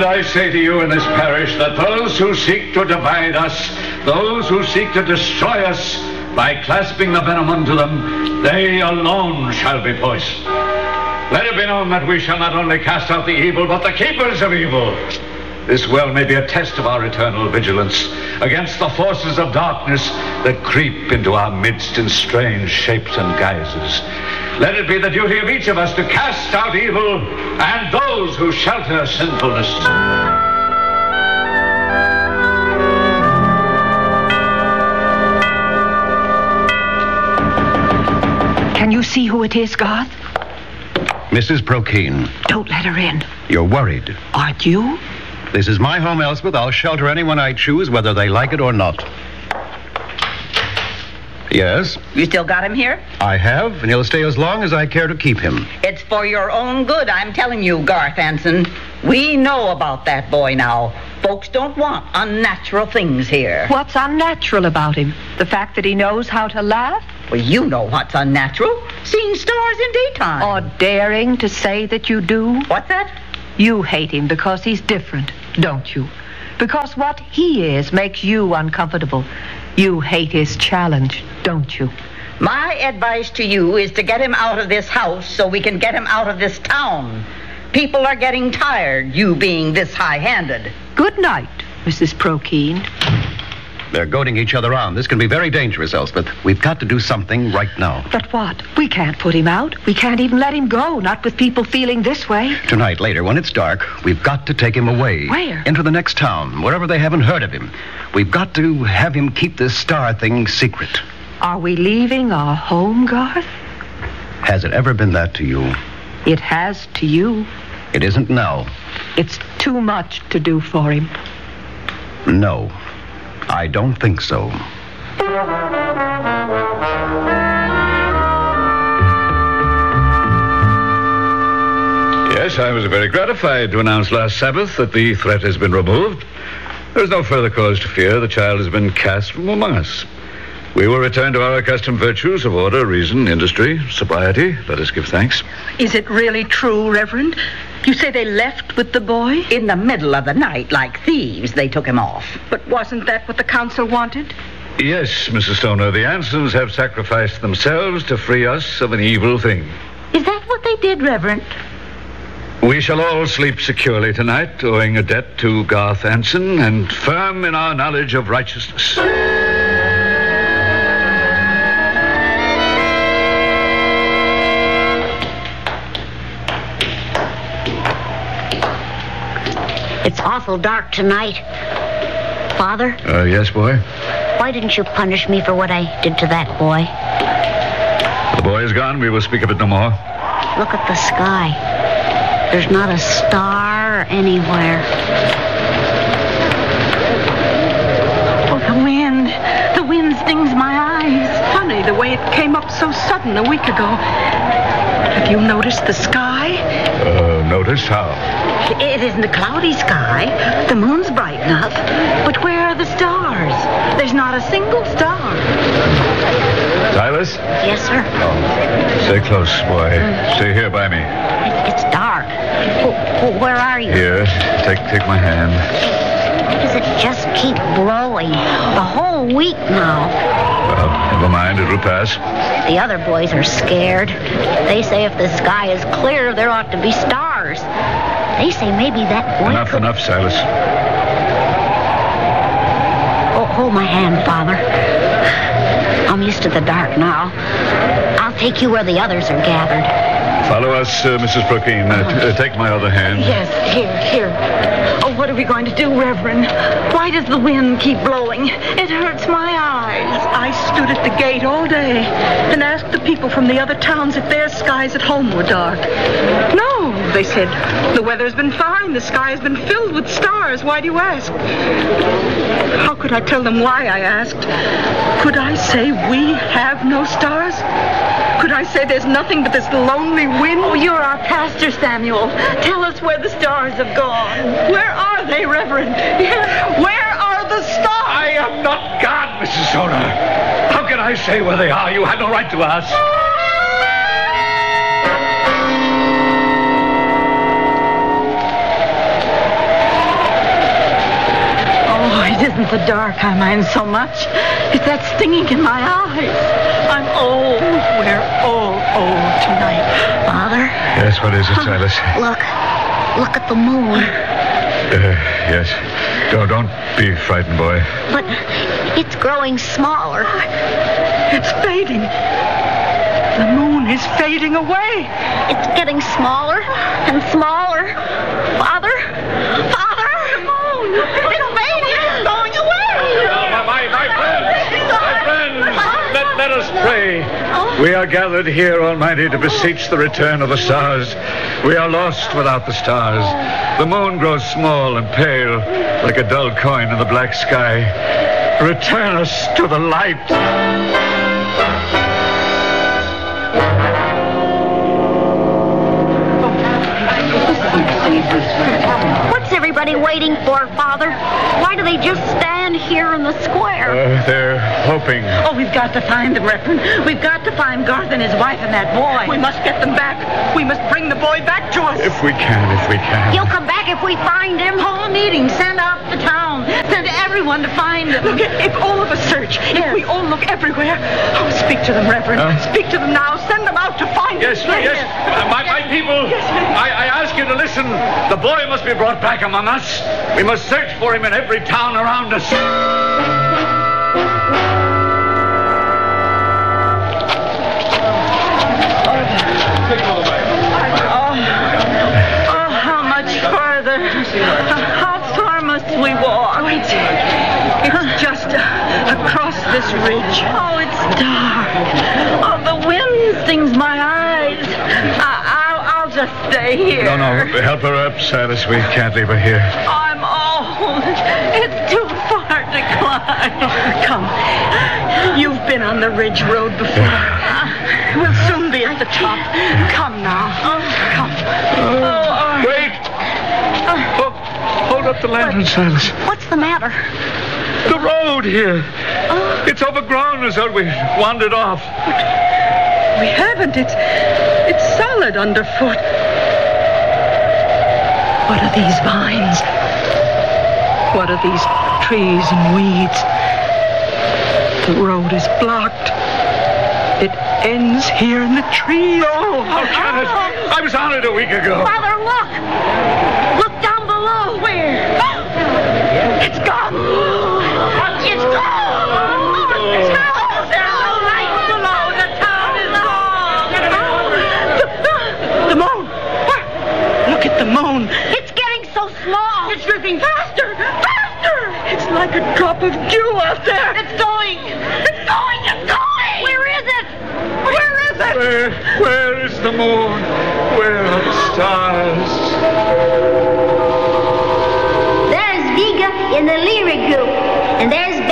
And I say to you in this parish that those who seek to divide us, those who seek to destroy us by clasping the venom unto them, they alone shall be poisoned. Let it be known that we shall not only cast out the evil, but the keepers of evil. This well may be a test of our eternal vigilance against the forces of darkness that creep into our midst in strange shapes and guises. Let it be the duty of each of us to cast out evil and those who shelter sinfulness. Can you see who it is, Garth? Mrs. Prokeen. Don't let her in. You're worried. Aren't you? This is my home, Elspeth. I'll shelter anyone I choose, whether they like it or not. Yes? You still got him here? I have, and he'll stay as long as I care to keep him. It's for your own good, I'm telling you, Garth Anson. We know about that boy now. Folks don't want unnatural things here. What's unnatural about him? The fact that he knows how to laugh? Well, you know what's unnatural. Seeing stars in daytime. Or daring to say that you do? What's that? You hate him because he's different, don't you? Because what he is makes you uncomfortable. You hate his challenge, don't you? My advice to you is to get him out of this house so we can get him out of this town. People are getting tired, you being this high-handed. Good night, Mrs. Prokeen. They're goading each other on. This can be very dangerous, Elspeth. We've got to do something right now. But what? We can't put him out. We can't even let him go, not with people feeling this way. Tonight, later, when it's dark, we've got to take him away. Where? Into the next town, wherever they haven't heard of him. We've got to have him keep this star thing secret. Are we leaving our home, Garth? Has it ever been that to you? It has to you. It isn't now. It's too much to do for him. No, I don't think so. Yes, I was very gratified to announce last Sabbath that the threat has been removed. There is no further cause to fear the child has been cast from among us. We will return to our accustomed virtues of order, reason, industry, sobriety. Let us give thanks. Is it really true, Reverend? You say they left with the boy? In the middle of the night, like thieves, they took him off. But wasn't that what the council wanted? Yes, Mrs. Stoner, the Ansons have sacrificed themselves to free us of an evil thing. Is that what they did, Reverend? We shall all sleep securely tonight, owing a debt to Garth Anson and firm in our knowledge of righteousness. It's awful dark tonight. Father? Yes, boy? Why didn't you punish me for what I did to that boy? The boy is gone. We will speak of it no more. Look at the sky. There's not a star anywhere. Oh, the wind. The wind stings my eyes. Funny, the way it came up so sudden a week ago. Have you noticed the sky? Noticed? How? It isn't a cloudy sky. The moon's bright enough. But where are the stars? There's not a single star. Silas? Yes, sir. Oh, stay close, boy. Stay here by me. It's dark. Where are you? Here. Take my hand. Why does it just keep blowing? The whole week now. Well, never mind. It'll pass. The other boys are scared. They say if the sky is clear, there ought to be stars. They say maybe that boy Enough, Silas. Oh, hold my hand, Father. I'm used to the dark now. I'll take you where the others are gathered. Follow us, Mrs. Prokeen. Take my other hand. Yes, here. Oh, what are we going to do, Reverend? Why does the wind keep blowing? It hurts my eyes. I stood at the gate all day and asked the people from the other towns if their skies at home were dark. No, they said. The weather's been fine. The sky has been filled with stars. Why do you ask? How could I tell them why I asked? Could I say we have no stars? Could I say there's nothing but this lonely wind? Oh, you're our pastor, Samuel. Tell us where the stars have gone. Where are they, Reverend? Where are the stars? I am not God, Mrs. Stoner. How can I say where they are? You had no right to ask. isn't the dark I mind so much. It's that stinging in my eyes. I'm old. We're all old tonight. Father? Yes, what is it, Silas? Look at the moon. Yes. Don't be frightened, boy. But it's growing smaller. It's fading. The moon is fading away. It's getting smaller and smaller. Father? The moon! It's fading! It's going away! My friends, let us pray. We are gathered here, Almighty, to beseech the return of the stars. We are lost without the stars. The moon grows small and pale, like a dull coin in the black sky. Return us to the light. What's everybody waiting for, Father? Why do they just stand here in the square? They're hoping. Oh, we've got to find them, Reverend. We've got to find Garth and his wife and that boy. We must get them back. We must bring the boy back to us. If we can. He'll come back if we find him. Hold a meeting. Send out the town. Send everyone to find him. Look, if all of us search, if we all look everywhere. Oh, speak to them, Reverend. Speak to them now. Send them out to find him. Yes. My people, I ask you to listen. The boy must be brought back among us. We must search for him in every town around us. Oh, how much further? How far must we walk? It's just across this ridge. Oh, it's dark. Oh, the wind stings my eyes. I'll just stay here. No. Help her up, Silas. We can't leave her here. I'm old. It's too far to climb. Come. You've been on the ridge road before. We'll soon be at the top. Come now. Come. Wait! Hold up the lantern, Silas. What's the matter? The road here. It's overgrown as though we wandered off. We haven't. It's solid underfoot. What are these vines? What are these trees and weeds? The road is blocked. It ends here in the trees. Oh, how can it? I was on it a week ago. Father, look! Look down below. Where? It's gone! It's gone! It's gone! There's no light below. The town is gone! The moon! Look at the moon. It's getting so small. It's drifting faster! Faster! It's like a drop of dew out there. It's going! It's going! It's going! Where is it? Where is it? Where is the moon? Where are the stars? There's Viga in the lyric group, and there's